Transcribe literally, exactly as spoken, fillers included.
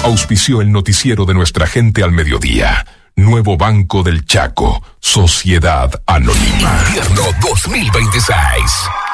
Auspició el noticiero de nuestra gente al mediodía. Nuevo Banco del Chaco, Sociedad Anónima. Invierno dos mil veintiséis.